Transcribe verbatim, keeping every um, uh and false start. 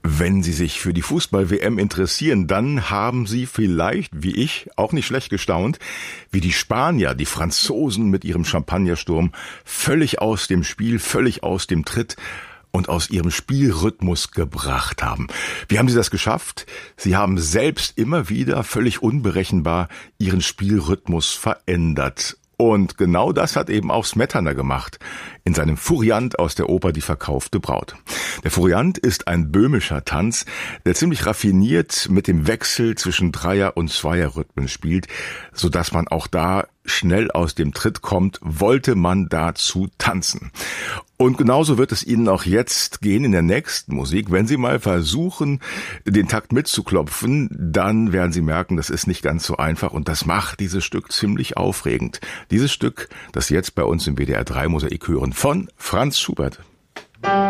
Wenn Sie sich für die Fußball-W M interessieren, dann haben Sie vielleicht, wie ich, auch nicht schlecht gestaunt, wie die Spanier, die Franzosen mit ihrem Champagnersturm völlig aus dem Spiel, völlig aus dem Tritt und aus ihrem Spielrhythmus gebracht haben. Wie haben sie das geschafft? Sie haben selbst immer wieder völlig unberechenbar ihren Spielrhythmus verändert. Und genau das hat eben auch Smetana gemacht in seinem Furiant aus der Oper Die verkaufte Braut. Der Furiant ist ein böhmischer Tanz, der ziemlich raffiniert mit dem Wechsel zwischen Dreier- und Zweierrhythmen spielt, sodass man auch da schnell aus dem Tritt kommt, wollte man dazu tanzen. Und genauso wird es Ihnen auch jetzt gehen in der nächsten Musik. Wenn Sie mal versuchen, den Takt mitzuklopfen, dann werden Sie merken, das ist nicht ganz so einfach und das macht dieses Stück ziemlich aufregend. Dieses Stück, das Sie jetzt bei uns im W D R drei Mosaik hören, von Franz Schubert.